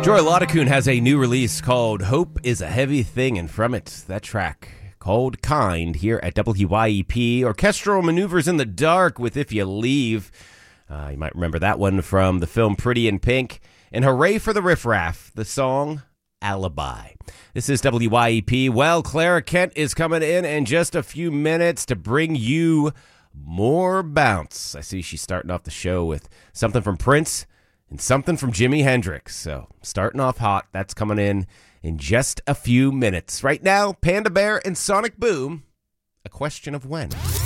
Joy Laudacoon has a new release called Hope is a Heavy Thing, and from it, that track called Kind here at WYEP. Orchestral maneuvers in the dark with If You Leave. You might remember that one from the film Pretty in Pink. And hooray for the riffraff, the song Alibi. This is WYEP. Well, Clara Kent is coming in just a few minutes to bring you more bounce. I see she's starting off the show with something from Prince and something from Jimi Hendrix. So starting off hot, that's coming in just a few minutes. Right now, Panda Bear and Sonic Boom, A Question of When.